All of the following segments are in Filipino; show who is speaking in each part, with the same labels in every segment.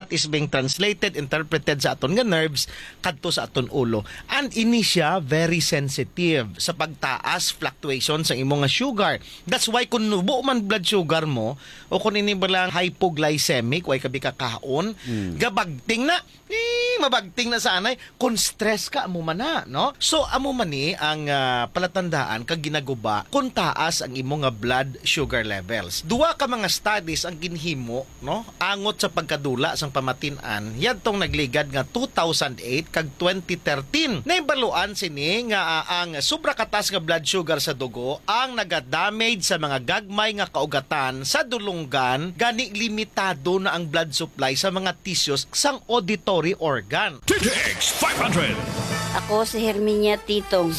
Speaker 1: what is being translated, interpreted sa aton nga nerves kadto sa aton ulo. And ini siya very sensitive sa pagtaas, fluctuation sa imong nga sugar. That's why kung nubo man blood sugar mo o kung ini balang hypoglycemic way kabi ka kaon, gabagting na mabagting na sa anay kung stress ka amo man na, no? So amo man ni ang palatandaan kag ginaguba kung taas ang imong nga blood sugar levels. Duwa ka mga studies ang ginhimo, no? Angot sa pagkadula sang pamatin-an. Yadtong nagligad nga 2008 kag 2013. Naimbaluan sini nga ang sobra katas nga blood sugar sa dugo ang nagadamage sa mga gagmay nga kaugatan sa dulunggan, gani limitado na ang blood supply sa mga tissues sang auditory organ.
Speaker 2: TTX 500.
Speaker 3: Ako si Herminia Titong,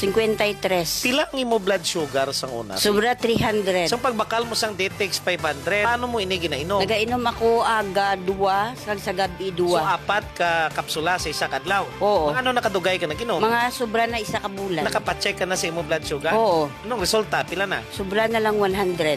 Speaker 3: 53.
Speaker 1: Pila ang imo blood sugar sang una?
Speaker 3: Sobra 300.
Speaker 1: Sa pagbakal mo sang DTX 500, paano mo ini ginainom?
Speaker 3: Nagainom ako aga 2, sa gabi 2.
Speaker 1: So apat ka kapsula sa isa kadlaw.
Speaker 3: Oo.
Speaker 1: Mga ano nakadugay ka naginom?
Speaker 3: Mga sobra na isa ka bulan.
Speaker 1: Nakapacheck ka na sa imo blood sugar?
Speaker 3: Oo.
Speaker 1: Anong resulta? Pila na?
Speaker 3: Sobra na lang 100.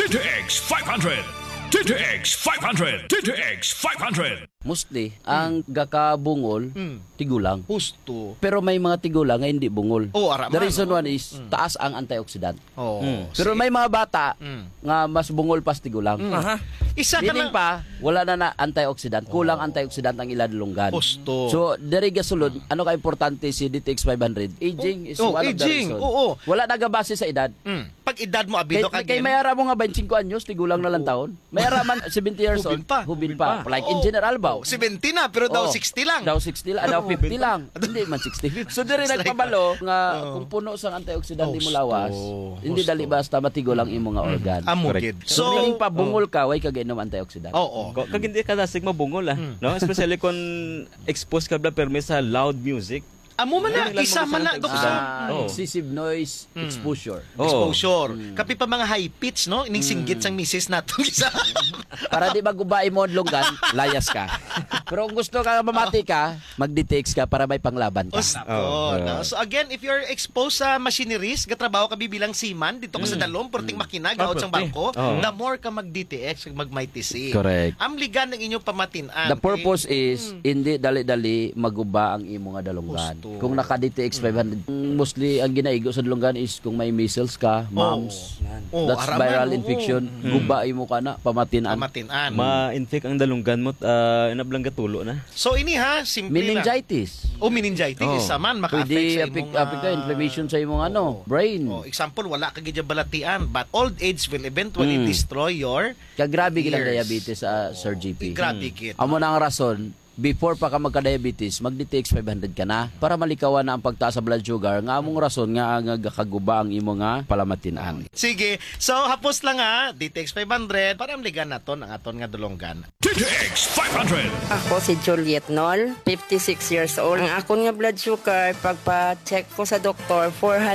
Speaker 2: TTX 500. TTX 500. TTX 500.
Speaker 4: Mostly, ang gakabungol, tigulang.
Speaker 1: Husto.
Speaker 4: Pero may mga tigulang nga hindi bungol.
Speaker 1: Oh, araman.
Speaker 4: The reason one is, taas ang antioxidant.
Speaker 1: Oh.
Speaker 4: Pero may mga bata nga mas bungol pas tigulang.
Speaker 1: Isa ka
Speaker 4: Meaning
Speaker 1: na.
Speaker 4: pa, wala na antioxidant. Kulang antioxidant ang iladulunggan.
Speaker 1: Husto.
Speaker 4: So, dari gasulod, ano ka importante si DTX 500? Aging is one of the
Speaker 1: aging.
Speaker 4: reason.
Speaker 1: Oo.
Speaker 4: Wala nagabase sa edad.
Speaker 1: Pag edad mo abido ka
Speaker 4: Kay mayara mo nga 25 anyos, tigulang na lang taon. Mayara man 70 years old, hubin pa. Like in general ba?
Speaker 1: 70 na, pero daw
Speaker 4: Oo.
Speaker 1: 60 lang.
Speaker 4: Daw 60 lang, daw 50 lang. Hindi man 60. So diri nagpabalo nga kung puno sang antioxidant di mo lawas, hindi dali basta matigo lang imo nga organ.
Speaker 1: Amugid.
Speaker 4: So meaning pa bungol ka way kagainom antioxidant.
Speaker 1: Oo.
Speaker 5: Kag hindi ka nasig mabungol no? Especially kung exposed ka bla permi sa loud music.
Speaker 1: Amo man na, isa man na, dok sa
Speaker 4: Excessive noise exposure.
Speaker 1: exposure. Kapi pa mga high pitch, no? Ining singgit sang misis nato isa.
Speaker 4: Para di magubay mo ang lunggan, layas ka. Pero kung gusto ka mamati ka, mag-DTX ka para may panglaban ka.
Speaker 1: No? So again, if you're exposed sa machineries, gatrabaho ka bibilang seaman dito ka sa dalom, porting makina, gaot sang bangko, the more ka mag-DTX, mag-MyTC.
Speaker 4: Correct.
Speaker 1: Amligan ng inyong pamatin-an.
Speaker 4: The purpose is hindi dali-dali maguba ang imo nga dalunggan.
Speaker 1: Gusto.
Speaker 4: Kung naka-DTX 500, mostly ang ginaigo sa dalunggan is kung may measles ka, mumps, that's
Speaker 1: araman,
Speaker 4: viral infection, guba imo ka na, pamatin-an.
Speaker 1: Pamatin-an.
Speaker 5: Ma-infect ang dalunggan mo inablang gatulo na.
Speaker 1: So ini ha, simple lang.
Speaker 4: Meningitis.
Speaker 1: Meningitis isa man maka-affect
Speaker 4: Pwede
Speaker 1: sa imong
Speaker 4: apekto inflammation sa imong brain.
Speaker 1: example, wala ka gidya balatian, but old age will eventually destroy your
Speaker 4: Kagrabe gilang
Speaker 1: ears.
Speaker 4: diabetes Sir GP.
Speaker 1: Grabe gid.
Speaker 4: Amo na ang rason, before pa ka magka-diabetes, mag-DTX 500 ka na para malikawan na ang pagtaas sa blood sugar. Nga among rason nga ang gakaguba ang imo nga palamatinan.
Speaker 1: Sige. So hapos lang ha, DTX 500 para amligan naton ang aton nga dulonggan.
Speaker 2: TTX 500.
Speaker 3: Ako si Juliet Nol, 56 years old. Ang akon nga blood sugar, pagpa-check ko sa doktor,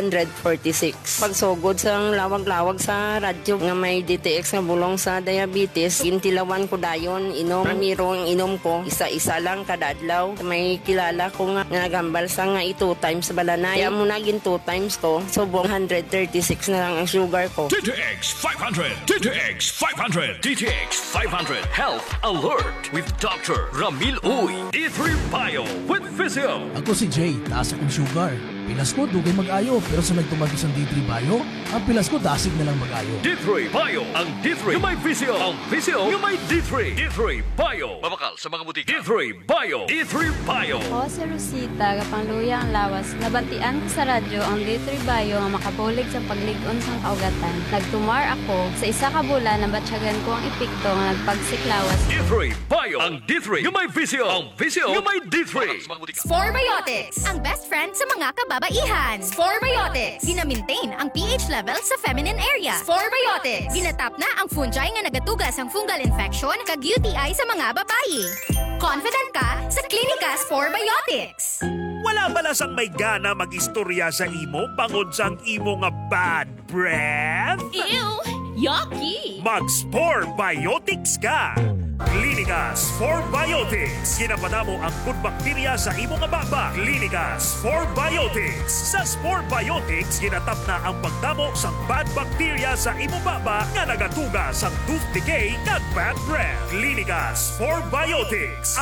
Speaker 3: 446. Pagsugod sa lawag-lawag sa radyo nga may DTX nga bulong sa diabetes, intilawan ko dayon, inom, mirong inom ko, isa-isa lang kada adlaw. May kilala ko nga nagambal sa nga 2 times balanay. Kaya mo naging 2 times ko, subong 136 na lang ang sugar ko.
Speaker 2: TTX 500. TTX 500. TTX 500. Health Alert with Dr. Ramil Uy. D3 Bio with Physio.
Speaker 6: Ako si Jay, taas akong sugar. Pilas ko, dugay mag-ayo. Pero sa nagtumagos ang D3 Bio, ang pilas ko, dasig na lang mag-ayo.
Speaker 2: D3 Bio. Ang D3 yung may Physio. Ang Physio yung may D3. D3 Bio. Mabakal sa mga butika. D3 Bio. D3 Bio.
Speaker 7: Ako si Rosita, kapangluya ang lawas. Nabatian ko sa radyo ang D3 Bio nga makabulig sa pagligon sang kaugatan. Nagtumar ako sa isa ka bulan na batsyagan ko ang epekto nga nagpagsiklawas.
Speaker 2: D3 Bio. Ang D3 yung may Physio. Ang Physio yung may D3.
Speaker 8: Sporebiotics, ang best friend sa mga kababaihan. Sporebiotics, gina-maintain ang pH level sa feminine area. Sporebiotics, ginatap na ang fungi nga nagatugas ang fungal infection kag UTI sa mga babae. Confident ka sa Klinika Sporebiotics.
Speaker 9: Wala balasang may gana mag-istorya sa imo bangod sang imo nga bad breath?
Speaker 8: Ew! Yucky!
Speaker 9: Mag-Sporebiotics ka! Klinika Sporebiotics. Ginapanamo ang good bacteria sa imo nga baba. Klinika Sporebiotics. Sa Sporebiotics, ginatap na ang pagdamo sang bad bacteria sa imo baba nga nagatuga sang tooth decay kag bad breath. Klinika Sporebiotics.